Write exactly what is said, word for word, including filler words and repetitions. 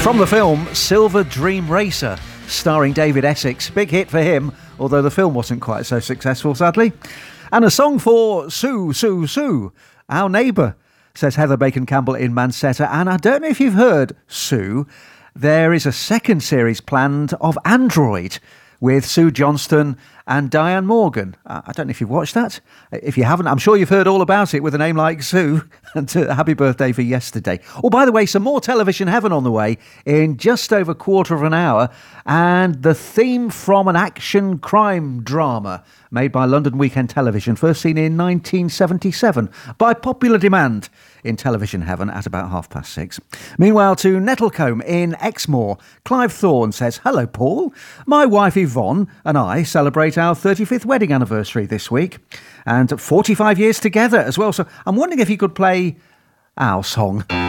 From the film Silver Dream Racer, starring David Essex. Big hit for him, although the film wasn't quite so successful, sadly. And a song for Sue, Sue, Sue, our neighbour, says Heather Bacon-Campbell in Mansetta. And I don't know if you've heard, Sue, there is a second series planned of Android with Sue Johnston and Diane Morgan. I don't know if you've watched that. If you haven't, I'm sure you've heard all about it with a name like Sue. And uh, happy birthday for yesterday. Oh, by the way, some more Television Heaven on the way in just over a quarter of an hour. And the theme from an action crime drama made by London Weekend Television, first seen in nineteen seventy-seven by popular demand in Television Heaven at about half past six. Meanwhile, to Nettlecombe in Exmoor, Clive Thorne says, "Hello, Paul. My wife Yvonne and I celebrate our thirty-fifth wedding anniversary this week, and forty-five years together as well. So I'm wondering if you could play our song."